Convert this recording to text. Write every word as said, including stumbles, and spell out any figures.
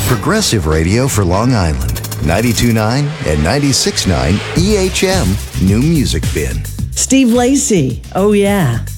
Progressive radio for Long Island. ninety-two point nine and ninety-six point nine E H M New Music Bin. Steve Lacy, oh yeah.